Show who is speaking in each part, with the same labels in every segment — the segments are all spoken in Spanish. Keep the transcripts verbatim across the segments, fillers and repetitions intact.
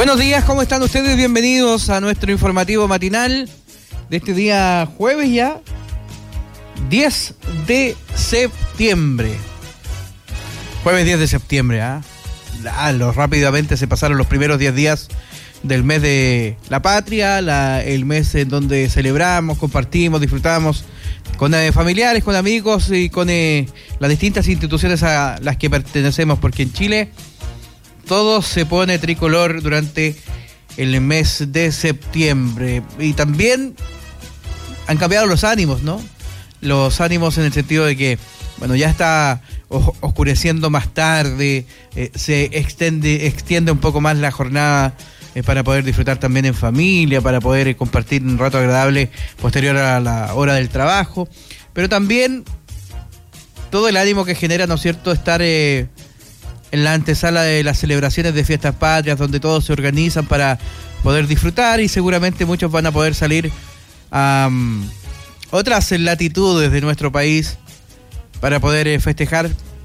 Speaker 1: Buenos días, ¿cómo están ustedes? Bienvenidos a nuestro informativo matinal de este día jueves ya, diez de septiembre. Jueves diez de septiembre, ¿ah? Ah, lo rápidamente se pasaron los primeros diez días del mes de la patria, la, el mes en donde celebramos, compartimos, disfrutamos con eh, familiares, con amigos y con eh, las distintas instituciones a las que pertenecemos, porque en Chile todo se pone tricolor durante el mes de septiembre. Y también han cambiado los ánimos, ¿no? Los ánimos en el sentido de que, bueno, ya está oscureciendo más tarde, eh, se extiende, extiende un poco más la jornada eh, para poder disfrutar también en familia, para poder eh, compartir un rato agradable posterior a la hora del trabajo. Pero también todo el ánimo que genera, ¿no es cierto?, estar Eh, en la antesala de las celebraciones de fiestas patrias, donde todos se organizan para poder disfrutar y seguramente muchos van a poder salir a um, otras latitudes de nuestro país para poder eh, festejar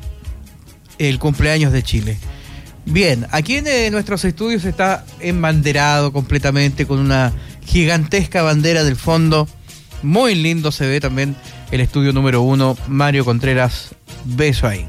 Speaker 1: el cumpleaños de Chile. Bien, aquí en eh, nuestros estudios está embanderado completamente con una gigantesca bandera del fondo. Muy lindo se ve también el estudio número uno, Mario Contreras, beso ahí.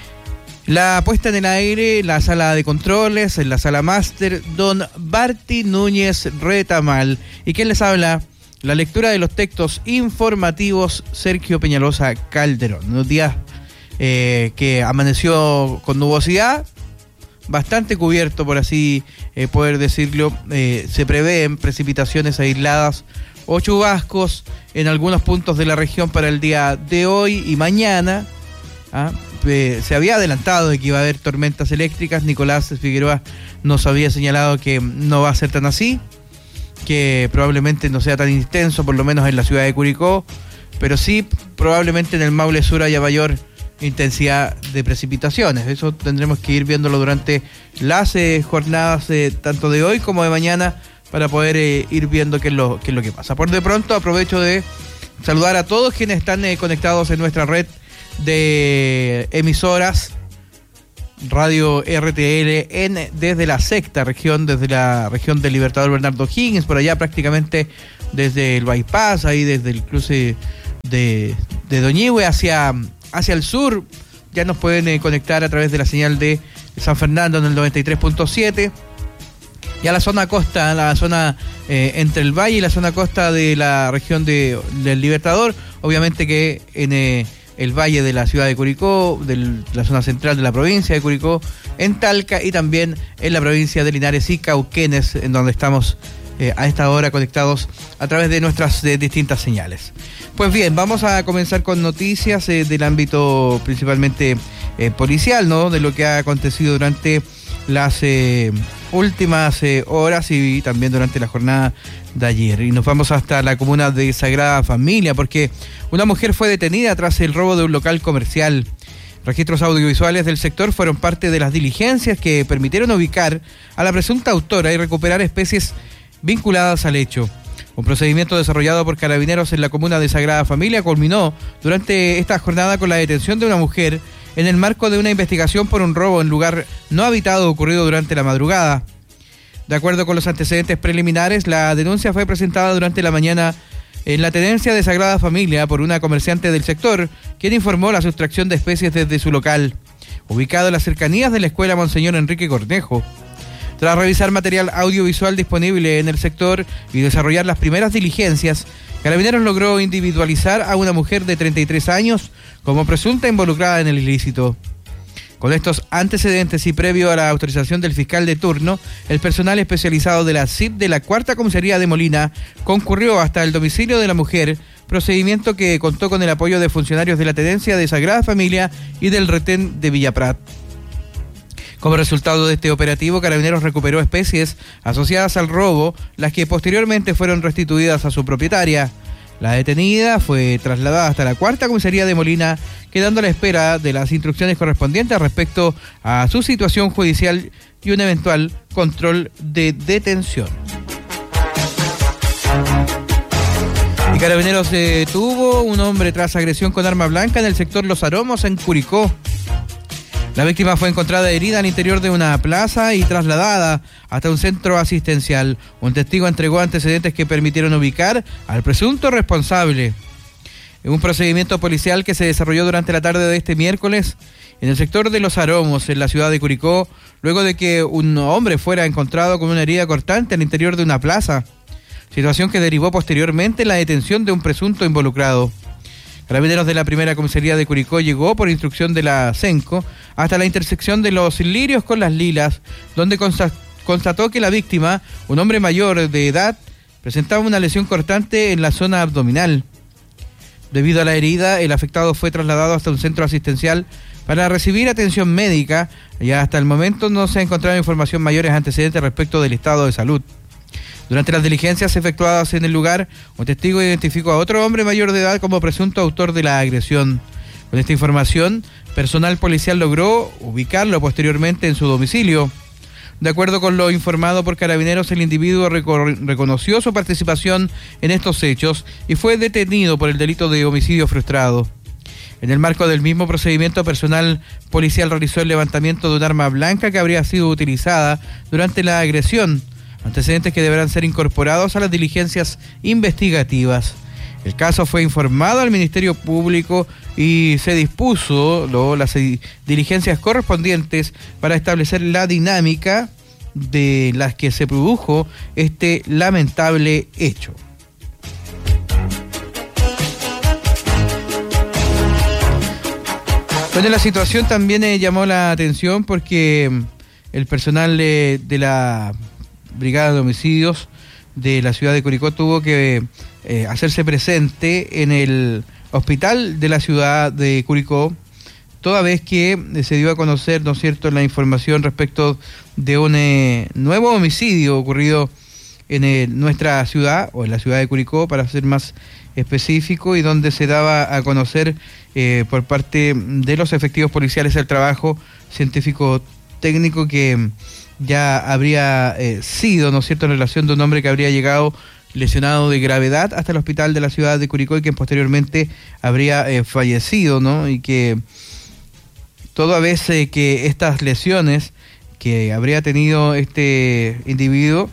Speaker 1: La puesta en el aire, la sala de controles, en la sala máster, don Barty Núñez Retamal. ¿Y quién les habla? La lectura de los textos informativos, Sergio Peñalosa Calderón. Unos días eh, que amaneció con nubosidad, bastante cubierto, por así eh, poder decirlo. Eh, se prevén precipitaciones aisladas o chubascos en algunos puntos de la región para el día de hoy y mañana. ¿Ah? Eh, se había adelantado de que iba a haber tormentas eléctricas. Nicolás Figueroa nos había señalado que no va a ser tan así, que probablemente no sea tan intenso, por lo menos en la ciudad de Curicó, pero sí probablemente en el Maule Sur haya mayor intensidad de precipitaciones. Eso tendremos que ir viéndolo durante las eh, jornadas eh, tanto de hoy como de mañana para poder eh, ir viendo qué es, lo, qué es lo que pasa. Por de pronto aprovecho de saludar a todos quienes están eh, conectados en nuestra red de emisoras Radio R T L en, desde la sexta región, desde la región del Libertador Bernardo Higgins, por allá prácticamente desde el bypass, ahí desde el cruce de, de Doñihue hacia, hacia el sur. Ya nos pueden eh, conectar a través de la señal de San Fernando en el noventa y tres punto siete. Y a la zona costa, la zona eh, entre el valle y la zona costa de la región de, del Libertador, obviamente que en eh, el valle de la ciudad de Curicó, de la zona central de la provincia de Curicó, en Talca y también en la provincia de Linares y Cauquenes, en donde estamos eh, a esta hora conectados a través de nuestras eh, distintas señales. Pues bien, vamos a comenzar con noticias eh, del ámbito principalmente eh, policial, ¿no? De lo que ha acontecido durante las eh, últimas eh, horas y también durante la jornada de ayer. Y nos vamos hasta la comuna de Sagrada Familia, porque una mujer fue detenida tras el robo de un local comercial. Registros audiovisuales del sector fueron parte de las diligencias que permitieron ubicar a la presunta autora y recuperar especies vinculadas al hecho. Un procedimiento desarrollado por carabineros en la comuna de Sagrada Familia culminó durante esta jornada con la detención de una mujer en el marco de una investigación por un robo en lugar no habitado ocurrido durante la madrugada. De acuerdo con los antecedentes preliminares, la denuncia fue presentada durante la mañana en la tenencia de Sagrada Familia por una comerciante del sector, quien informó la sustracción de especies desde su local, ubicado en las cercanías de la escuela Monseñor Enrique Cornejo. Tras revisar material audiovisual disponible en el sector y desarrollar las primeras diligencias, Carabineros logró individualizar a una mujer de treinta y tres años como presunta involucrada en el ilícito. Con estos antecedentes y previo a la autorización del fiscal de turno, el personal especializado de la C I P de la Cuarta Comisaría de Molina concurrió hasta el domicilio de la mujer, procedimiento que contó con el apoyo de funcionarios de la Tenencia de Sagrada Familia y del retén de Villaprat. Como resultado de este operativo, Carabineros recuperó especies asociadas al robo, las que posteriormente fueron restituidas a su propietaria. La detenida fue trasladada hasta la Cuarta Comisaría de Molina, quedando a la espera de las instrucciones correspondientes respecto a su situación judicial y un eventual control de detención. Y Carabineros detuvo un hombre tras agresión con arma blanca en el sector Los Aromos, en Curicó. La víctima fue encontrada herida al interior de una plaza y trasladada hasta un centro asistencial. Un testigo entregó antecedentes que permitieron ubicar al presunto responsable. En un procedimiento policial que se desarrolló durante la tarde de este miércoles en el sector de Los Aromos, en la ciudad de Curicó, luego de que un hombre fuera encontrado con una herida cortante al interior de una plaza, situación que derivó posteriormente en la detención de un presunto involucrado. Carabineros de la primera comisaría de Curicó llegó por instrucción de la CENCO hasta la intersección de Los Lirios con Las Lilas, donde constató que la víctima, un hombre mayor de edad, presentaba una lesión cortante en la zona abdominal. Debido a la herida, el afectado fue trasladado hasta un centro asistencial para recibir atención médica y hasta el momento no se ha encontrado información mayores antecedentes respecto del estado de salud. Durante las diligencias efectuadas en el lugar, un testigo identificó a otro hombre mayor de edad como presunto autor de la agresión. Con esta información, personal policial logró ubicarlo posteriormente en su domicilio. De acuerdo con lo informado por Carabineros, el individuo reconoció su participación en estos hechos y fue detenido por el delito de homicidio frustrado. En el marco del mismo procedimiento, personal policial realizó el levantamiento de un arma blanca que habría sido utilizada durante la agresión, antecedentes que deberán ser incorporados a las diligencias investigativas. El caso fue informado al Ministerio Público y se dispuso lo, las diligencias correspondientes para establecer la dinámica de las que se produjo este lamentable hecho. Bueno, la situación también eh, llamó la atención porque el personal eh, de la Brigada de Homicidios de la ciudad de Curicó tuvo que eh, hacerse presente en el hospital de la ciudad de Curicó, toda vez que eh, se dio a conocer, ¿no es cierto?, la información respecto de un eh, nuevo homicidio ocurrido en eh, nuestra ciudad, o en la ciudad de Curicó, para ser más específico, y donde se daba a conocer eh, por parte de los efectivos policiales el trabajo científico técnico que ya habría eh, sido, ¿no es cierto?, en relación de un hombre que habría llegado lesionado de gravedad hasta el hospital de la ciudad de Curicó y que posteriormente habría eh, fallecido, ¿no? Y que toda vez eh, que estas lesiones que habría tenido este individuo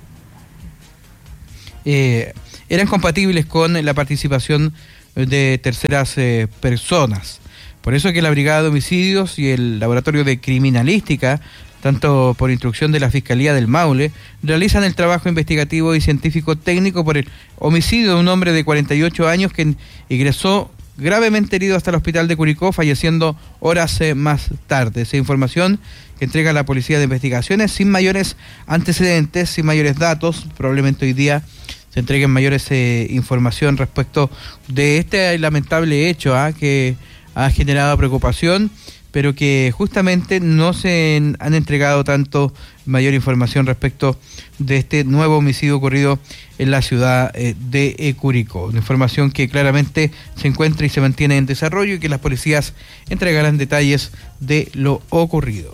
Speaker 1: eh, eran compatibles con la participación de terceras eh, personas. Por eso que la Brigada de Homicidios y el Laboratorio de Criminalística, tanto por instrucción de la Fiscalía del Maule, realizan el trabajo investigativo y científico técnico por el homicidio de un hombre de cuarenta y ocho años que ingresó gravemente herido hasta el hospital de Curicó, falleciendo horas eh, más tarde. Esa información que entrega la Policía de Investigaciones sin mayores antecedentes, sin mayores datos. Probablemente hoy día se entreguen mayores eh, información respecto de este lamentable hecho ¿ah? que ha generado preocupación, pero que justamente no se han entregado tanto mayor información respecto de este nuevo homicidio ocurrido en la ciudad eh, de eh, Curicó. Una información que claramente se encuentra y se mantiene en desarrollo y que las policías entregarán detalles de lo ocurrido.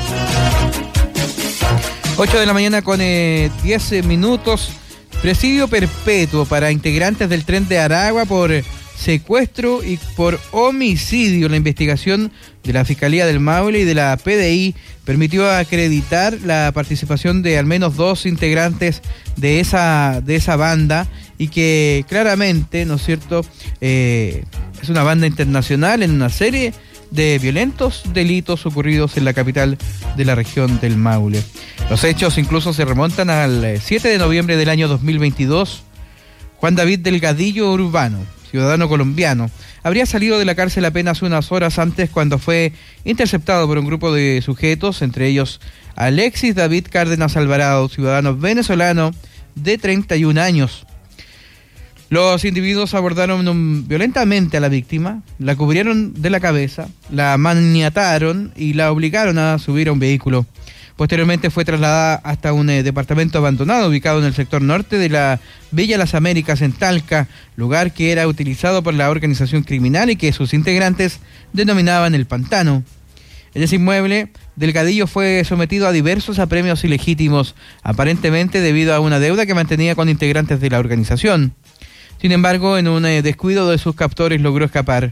Speaker 1: ocho de la mañana con eh, diez minutos. Presidio perpetuo para integrantes del Tren de Aragua por secuestro y por homicidio. La investigación de la Fiscalía del Maule y de la P D I permitió acreditar la participación de al menos dos integrantes de esa, de esa banda y que claramente, ¿no es cierto?, eh, es una banda internacional en una serie de violentos delitos ocurridos en la capital de la región del Maule. Los hechos incluso se remontan al siete de noviembre del año dos mil veintidós. Juan David Delgadillo Urbano, ciudadano colombiano, habría salido de la cárcel apenas unas horas antes cuando fue interceptado por un grupo de sujetos, entre ellos Alexis David Cárdenas Alvarado, ciudadano venezolano de treinta y un años. Los individuos abordaron violentamente a la víctima, la cubrieron de la cabeza, la maniataron y la obligaron a subir a un vehículo. Posteriormente fue trasladada hasta un eh, departamento abandonado ubicado en el sector norte de la Villa Las Américas en Talca, lugar que era utilizado por la organización criminal y que sus integrantes denominaban el Pantano. En ese inmueble, Delgadillo fue sometido a diversos apremios ilegítimos, aparentemente debido a una deuda que mantenía con integrantes de la organización. Sin embargo, en un eh, descuido de sus captores logró escapar.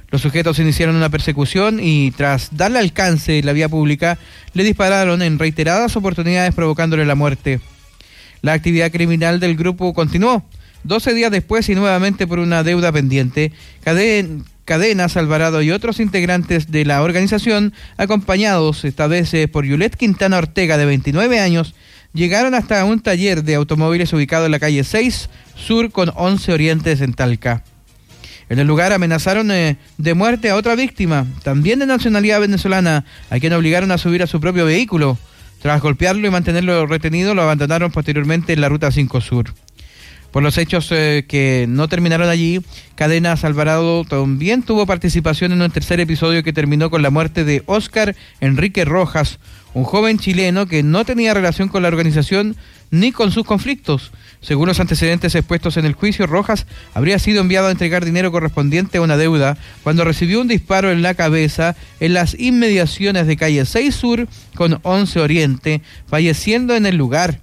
Speaker 1: Los sujetos iniciaron una persecución y tras darle alcance en la vía pública, le dispararon en reiteradas oportunidades provocándole la muerte. La actividad criminal del grupo continuó. doce días después y nuevamente por una deuda pendiente, Caden, Cadenas, Alvarado y otros integrantes de la organización, acompañados esta vez por Yulet Quintana Ortega, de veintinueve años, llegaron hasta un taller de automóviles ubicado en la calle seis Sur con once Orientes en Talca. En el lugar amenazaron eh, de muerte a otra víctima, también de nacionalidad venezolana, a quien obligaron a subir a su propio vehículo. Tras golpearlo y mantenerlo retenido, lo abandonaron posteriormente en la ruta cinco Sur. Por los hechos eh, que no terminaron allí, Cadenas Alvarado también tuvo participación en un tercer episodio que terminó con la muerte de Óscar Enrique Rojas, un joven chileno que no tenía relación con la organización ni con sus conflictos. Según los antecedentes expuestos en el juicio, Rojas habría sido enviado a entregar dinero correspondiente a una deuda cuando recibió un disparo en la cabeza en las inmediaciones de calle seis Sur con once Oriente, falleciendo en el lugar.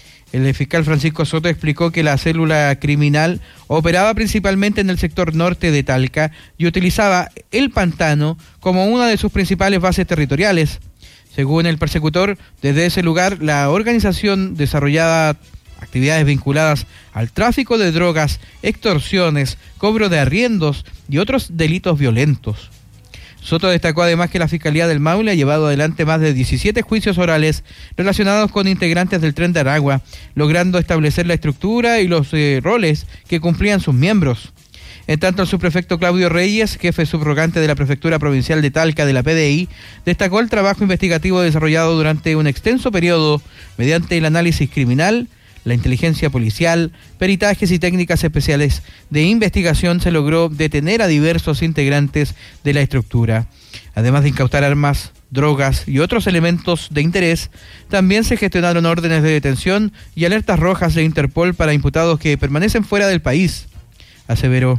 Speaker 1: El fiscal Francisco Soto explicó que la célula criminal operaba principalmente en el sector norte de Talca y utilizaba el pantano como una de sus principales bases territoriales. Según el persecutor, desde ese lugar la organización desarrollaba actividades vinculadas al tráfico de drogas, extorsiones, cobro de arriendos y otros delitos violentos. Soto destacó además que la Fiscalía del Maule ha llevado adelante más de diecisiete juicios orales relacionados con integrantes del Tren de Aragua, logrando establecer la estructura y los eh, roles que cumplían sus miembros. En tanto, el subprefecto Claudio Reyes, jefe subrogante de la Prefectura Provincial de Talca de la P D I, destacó el trabajo investigativo desarrollado durante un extenso periodo mediante el análisis criminal, la inteligencia policial, peritajes y técnicas especiales de investigación. Se logró detener a diversos integrantes de la estructura. Además de incautar armas, drogas y otros elementos de interés, también se gestionaron órdenes de detención y alertas rojas de Interpol para imputados que permanecen fuera del país, aseveró.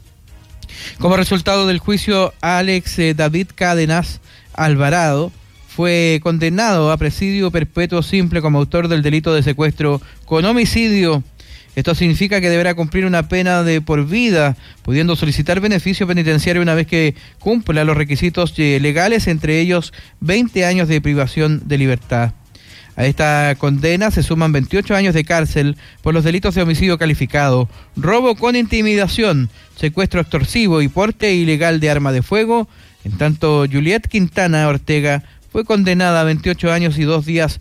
Speaker 1: Como resultado del juicio, Alex eh, David Cadenas Alvarado fue condenado a presidio perpetuo simple como autor del delito de secuestro con homicidio. Esto significa que deberá cumplir una pena de por vida, pudiendo solicitar beneficio penitenciario una vez que cumpla los requisitos legales, entre ellos veinte años de privación de libertad. A esta condena se suman veintiocho años de cárcel por los delitos de homicidio calificado, robo con intimidación, secuestro extorsivo y porte ilegal de arma de fuego. En tanto, Juliet Quintana Ortega fue condenada a veintiocho años y dos días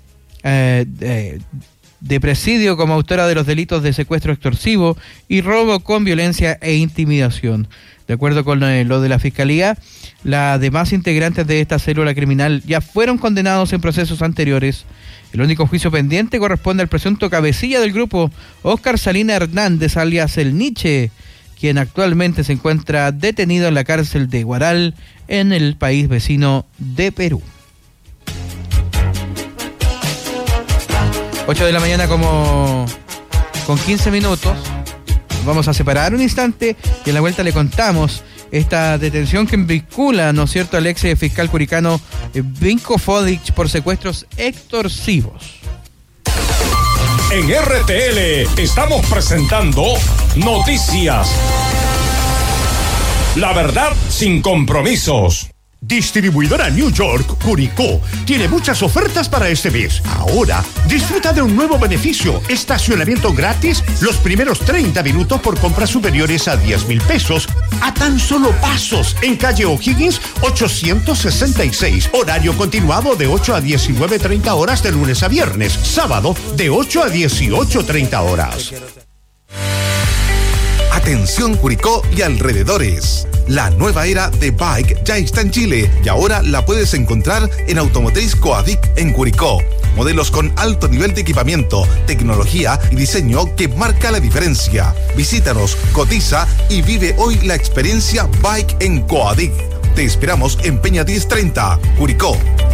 Speaker 1: eh, de, de presidio como autora de los delitos de secuestro extorsivo y robo con violencia e intimidación. De acuerdo con eh, lo de la Fiscalía, las demás integrantes de esta célula criminal ya fueron condenados en procesos anteriores. El único juicio pendiente corresponde al presunto cabecilla del grupo, Óscar Salina Hernández, alias El Nietzsche, quien actualmente se encuentra detenido en la cárcel de Huaral, en el país vecino de Perú. ocho de la mañana como con quince minutos. Vamos a separar un instante y en la vuelta le contamos esta detención que vincula, ¿no es cierto?, al ex fiscal curicano Vinko Fodic por secuestros extorsivos.
Speaker 2: En R T L estamos presentando Noticias. La verdad sin compromisos.
Speaker 3: Distribuidora New York, Curicó, tiene muchas ofertas para este mes. Ahora, disfruta de un nuevo beneficio, estacionamiento gratis los primeros treinta minutos por compras superiores a diez mil pesos, a tan solo pasos, en calle O'Higgins ochocientos sesenta y seis, horario continuado de ocho a diecinueve treinta horas de lunes a viernes, sábado de ocho a dieciocho treinta horas.
Speaker 4: Atención Curicó y alrededores. La nueva era de Bike ya está en Chile y ahora la puedes encontrar en Automotriz Coadic en Curicó. Modelos con alto nivel de equipamiento, tecnología y diseño que marca la diferencia. Visítanos, cotiza y vive hoy la experiencia Bike en Coadic. Te esperamos en Peña diez treinta, Curicó.